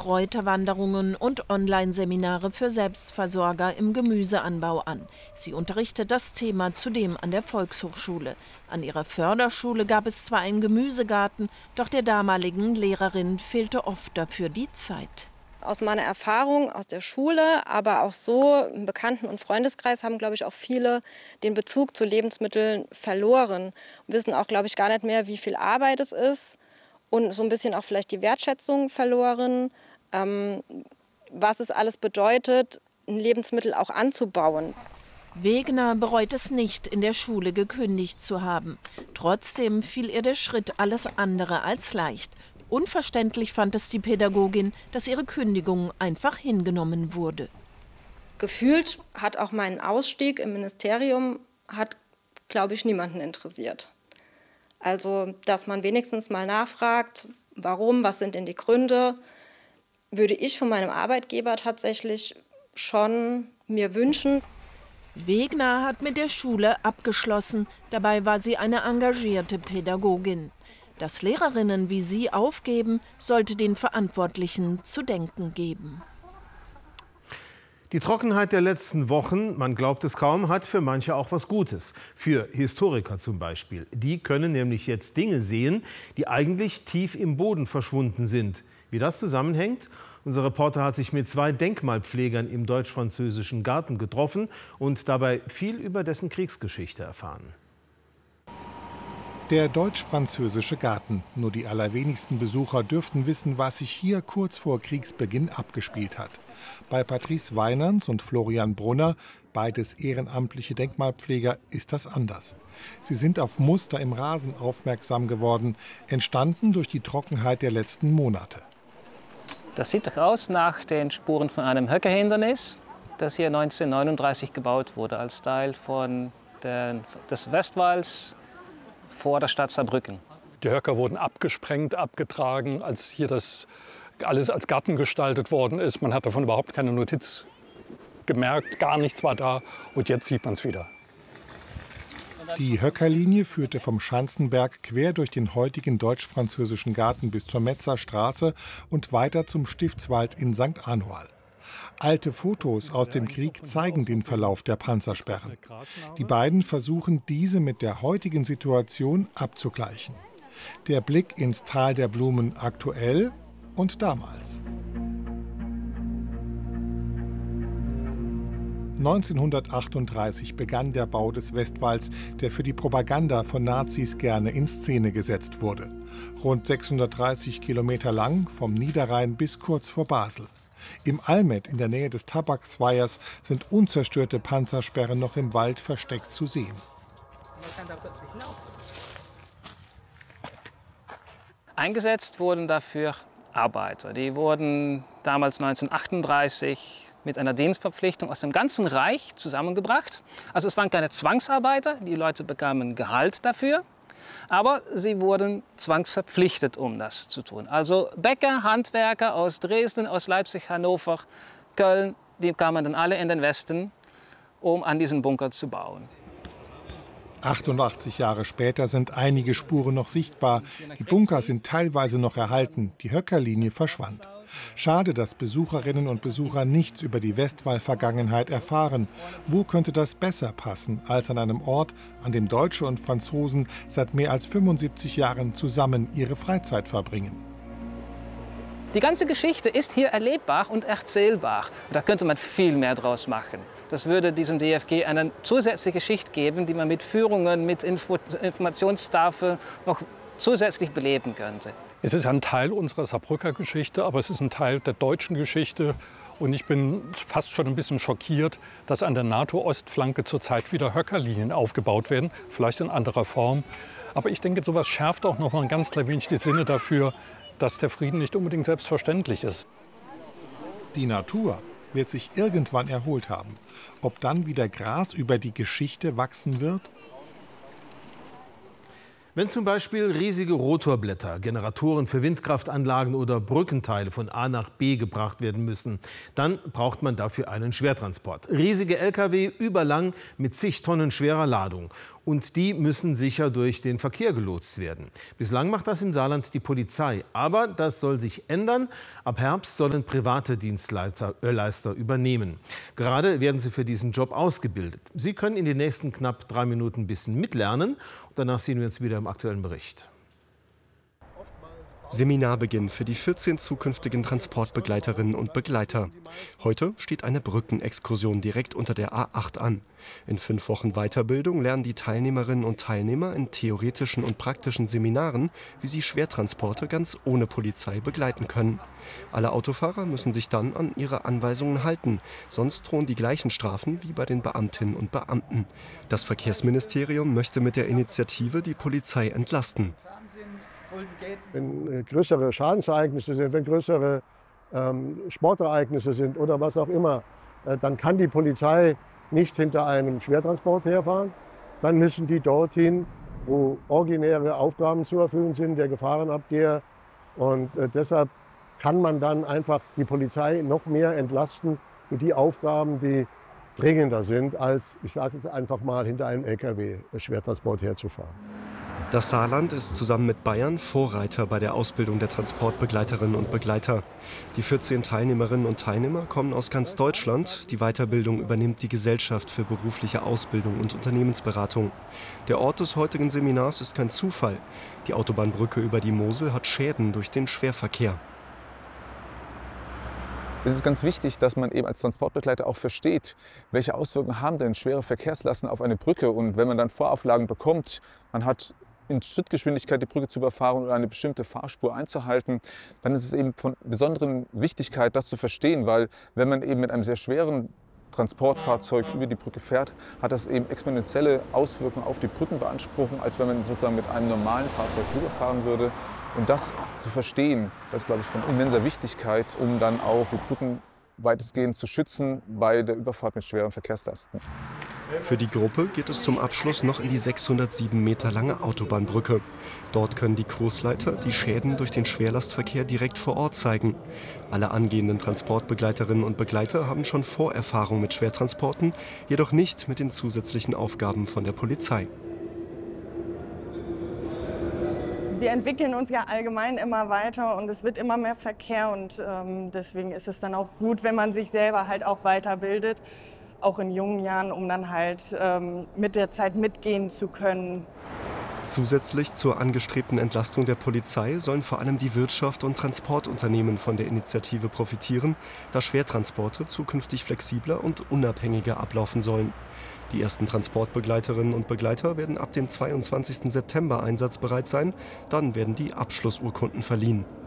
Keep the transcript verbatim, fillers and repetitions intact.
Kräuterwanderungen und Online-Seminare für Selbstversorger im Gemüseanbau an. Sie unterrichtet das Thema zudem an der Volkshochschule. An ihrer Förderschule gab es zwar einen Gemüsegarten, doch der damaligen Lehrerin fehlte oft dafür die Zeit. Aus meiner Erfahrung aus der Schule, aber auch so im Bekannten- und Freundeskreis haben, glaube ich, auch viele den Bezug zu Lebensmitteln verloren. Und wissen auch, glaube ich, gar nicht mehr, wie viel Arbeit es ist und so ein bisschen auch vielleicht die Wertschätzung verloren, ähm, was es alles bedeutet, ein Lebensmittel auch anzubauen. Wegner bereut es nicht, in der Schule gekündigt zu haben. Trotzdem fiel ihr der Schritt alles andere als leicht. Unverständlich fand es die Pädagogin, dass ihre Kündigung einfach hingenommen wurde. Gefühlt hat auch mein Ausstieg im Ministerium, hat, glaube ich, niemanden interessiert. Also, dass man wenigstens mal nachfragt, warum, was sind denn die Gründe, würde ich von meinem Arbeitgeber tatsächlich schon mir wünschen. Wegner hat mit der Schule abgeschlossen. Dabei war sie eine engagierte Pädagogin. Dass Lehrerinnen wie sie aufgeben, sollte den Verantwortlichen zu denken geben. Die Trockenheit der letzten Wochen, man glaubt es kaum, hat für manche auch was Gutes. Für Historiker zum Beispiel. Die können nämlich jetzt Dinge sehen, die eigentlich tief im Boden verschwunden sind. Wie das zusammenhängt? Unser Reporter hat sich mit zwei Denkmalpflegern im deutsch-französischen Garten getroffen und dabei viel über dessen Kriegsgeschichte erfahren. Der deutsch-französische Garten. Nur die allerwenigsten Besucher dürften wissen, was sich hier kurz vor Kriegsbeginn abgespielt hat. Bei Patrice Weinans und Florian Brunner, beides ehrenamtliche Denkmalpfleger, ist das anders. Sie sind auf Muster im Rasen aufmerksam geworden, entstanden durch die Trockenheit der letzten Monate. Das sieht doch aus nach den Spuren von einem Höckerhindernis, das hier neunzehnhundertneununddreißig gebaut wurde als Teil von der, des Westwalls vor der Stadt Saarbrücken. Die Höcker wurden abgesprengt, abgetragen, als hier das alles als Garten gestaltet worden ist. Man hat davon überhaupt keine Notiz gemerkt, gar nichts war da und jetzt sieht man es wieder. Die Höckerlinie führte vom Schanzenberg quer durch den heutigen deutsch-französischen Garten bis zur Metzer Straße und weiter zum Stiftswald in Sankt Anoal. Alte Fotos aus dem Krieg zeigen den Verlauf der Panzersperren. Die beiden versuchen, diese mit der heutigen Situation abzugleichen. Der Blick ins Tal der Blumen aktuell und damals. neunzehnhundertachtunddreißig begann der Bau des Westwalls, der für die Propaganda von Nazis gerne in Szene gesetzt wurde. Rund sechshundertdreißig Kilometer lang, vom Niederrhein bis kurz vor Basel. Im Almet, in der Nähe des Tabaksweihers, sind unzerstörte Panzersperren noch im Wald versteckt zu sehen. Eingesetzt wurden dafür Arbeiter. Die wurden damals neunzehnhundertachtunddreißig mit einer Dienstverpflichtung aus dem ganzen Reich zusammengebracht. Also es waren keine Zwangsarbeiter, die Leute bekamen Gehalt dafür. Aber sie wurden zwangsverpflichtet, um das zu tun. Also Bäcker, Handwerker aus Dresden, aus Leipzig, Hannover, Köln, die kamen dann alle in den Westen, um an diesen Bunker zu bauen. achtundachtzig Jahre später sind einige Spuren noch sichtbar. Die Bunker sind teilweise noch erhalten. Die Höckerlinie verschwand. Schade, dass Besucherinnen und Besucher nichts über die Westwall-Vergangenheit erfahren. Wo könnte das besser passen als an einem Ort, an dem Deutsche und Franzosen seit mehr als fünfundsiebzig Jahren zusammen ihre Freizeit verbringen? Die ganze Geschichte ist hier erlebbar und erzählbar. Da könnte man viel mehr draus machen. Das würde diesem D F G eine zusätzliche Schicht geben, die man mit Führungen, mit Info Informationstafeln noch zusätzlich beleben könnte. Es ist ein Teil unserer Saarbrücker Geschichte, aber es ist ein Teil der deutschen Geschichte. Und ich bin fast schon ein bisschen schockiert, dass an der NATO-Ostflanke zurzeit wieder Höckerlinien aufgebaut werden, vielleicht in anderer Form. Aber ich denke, sowas schärft auch noch mal ein ganz klein wenig die Sinne dafür, dass der Frieden nicht unbedingt selbstverständlich ist. Die Natur wird sich irgendwann erholt haben. Ob dann wieder Gras über die Geschichte wachsen wird? Wenn zum Beispiel riesige Rotorblätter, Generatoren für Windkraftanlagen oder Brückenteile von A nach B gebracht werden müssen, dann braucht man dafür einen Schwertransport. Riesige L K W, überlang mit zig Tonnen schwerer Ladung. Und die müssen sicher durch den Verkehr gelotst werden. Bislang macht das im Saarland die Polizei. Aber das soll sich ändern. Ab Herbst sollen private Dienstleister äh, übernehmen. Gerade werden sie für diesen Job ausgebildet. Sie können in den nächsten knapp drei Minuten ein bisschen mitlernen. Danach sehen wir uns wieder im aktuellen Bericht. Seminarbeginn für die vierzehn zukünftigen Transportbegleiterinnen und Begleiter. Heute steht eine Brückenexkursion direkt unter der A acht an. In fünf Wochen Weiterbildung lernen die Teilnehmerinnen und Teilnehmer in theoretischen und praktischen Seminaren, wie sie Schwertransporte ganz ohne Polizei begleiten können. Alle Autofahrer müssen sich dann an ihre Anweisungen halten, sonst drohen die gleichen Strafen wie bei den Beamtinnen und Beamten. Das Verkehrsministerium möchte mit der Initiative die Polizei entlasten. Wenn größere Schadensereignisse sind, wenn größere ähm, Sportereignisse sind oder was auch immer, äh, dann kann die Polizei nicht hinter einem Schwertransport herfahren. Dann müssen die dorthin, wo originäre Aufgaben zu erfüllen sind, der Gefahrenabwehr. Und äh, deshalb kann man dann einfach die Polizei noch mehr entlasten für die Aufgaben, die dringender sind, als, ich sage jetzt einfach mal, hinter einem L K W-Schwertransport herzufahren. Das Saarland ist zusammen mit Bayern Vorreiter bei der Ausbildung der Transportbegleiterinnen und Begleiter. Die vierzehn Teilnehmerinnen und Teilnehmer kommen aus ganz Deutschland. Die Weiterbildung übernimmt die Gesellschaft für berufliche Ausbildung und Unternehmensberatung. Der Ort des heutigen Seminars ist kein Zufall. Die Autobahnbrücke über die Mosel hat Schäden durch den Schwerverkehr. Es ist ganz wichtig, dass man eben als Transportbegleiter auch versteht, welche Auswirkungen haben denn schwere Verkehrslasten auf eine Brücke. Und wenn man dann Vorauflagen bekommt, man hat in Schrittgeschwindigkeit die Brücke zu überfahren oder eine bestimmte Fahrspur einzuhalten, dann ist es eben von besonderer Wichtigkeit, das zu verstehen, weil wenn man eben mit einem sehr schweren Transportfahrzeug über die Brücke fährt, hat das eben exponentielle Auswirkungen auf die Brückenbeanspruchung, als wenn man sozusagen mit einem normalen Fahrzeug rüberfahren würde. Und das zu verstehen, das ist, glaube ich, von immenser Wichtigkeit, um dann auch die Brücken weitestgehend zu schützen bei der Überfahrt mit schweren Verkehrslasten. Für die Gruppe geht es zum Abschluss noch in die sechshundertsieben Meter lange Autobahnbrücke. Dort können die Kursleiter die Schäden durch den Schwerlastverkehr direkt vor Ort zeigen. Alle angehenden Transportbegleiterinnen und Begleiter haben schon Vorerfahrung mit Schwertransporten, jedoch nicht mit den zusätzlichen Aufgaben von der Polizei. Wir entwickeln uns ja allgemein immer weiter und es wird immer mehr Verkehr und ähm, deswegen ist es dann auch gut, wenn man sich selber halt auch weiterbildet, auch in jungen Jahren, um dann halt ähm, mit der Zeit mitgehen zu können. Zusätzlich zur angestrebten Entlastung der Polizei sollen vor allem die Wirtschaft und Transportunternehmen von der Initiative profitieren, da Schwertransporte zukünftig flexibler und unabhängiger ablaufen sollen. Die ersten Transportbegleiterinnen und Begleiter werden ab dem zweiundzwanzigsten September einsatzbereit sein. Dann werden die Abschlussurkunden verliehen.